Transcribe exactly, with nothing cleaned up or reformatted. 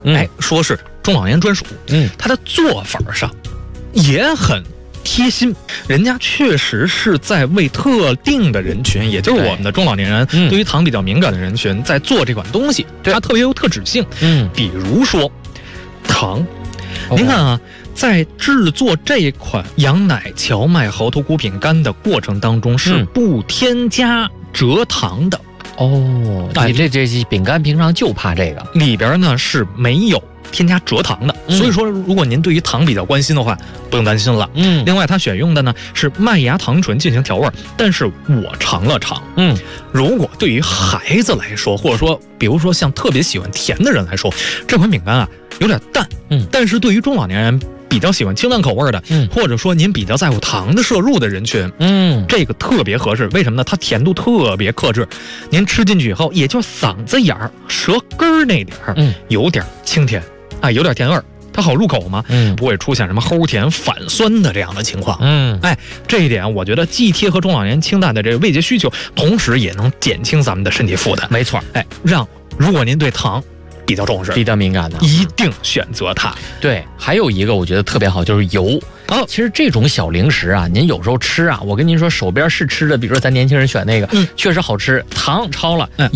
嗯、 哎，说是中老年专属。 嗯， 它的做法上也很贴心，人家确实是在为特定的人群，也就是我们的中老年人， 嗯、 对于糖比较敏感的人群，在做这款东西，它特别有特指性。 嗯， 比如说糖，哦、您看啊，在制作这款羊奶荞麦猴头菇饼干的过程当中，是不添加蔗糖的。 哦，你这这饼干平常就怕这个， 里边呢是没有添加蔗糖的， 嗯、 所以说如果您对于糖比较关心的话，不用担心了。 嗯， 另外它选用的呢是麦芽糖醇进行调味，但是我尝了尝， 嗯， 如果对于孩子来说，或者说比如说像特别喜欢甜的人来说，这款饼干啊有点淡， 嗯， 但是对于中老年人比较喜欢清淡口味的， 嗯， 或者说您比较在乎糖的摄入的人群， 嗯， 这个特别合适。为什么呢？它甜度特别克制，您吃进去以后，也就嗓子眼儿、舌根儿那点儿， 嗯， 有点清甜，啊，有点甜味儿，它好入口嘛， 嗯， 不会出现什么齁甜反酸的这样的情况， 嗯， 哎，这一点我觉得既贴合中老年清淡的这个味觉需求，同时也能减轻咱们的身体负担。 没错， 哎，让如果您对糖比较重视、 比较敏感的， 一定选择它。 对，还有一个我觉得特别好，就是油。 哦， 其实这种小零食啊，您有时候吃啊，我跟您说，手边是吃的，比如说咱年轻人选那个， 嗯， 确实好吃，糖超了， 嗯。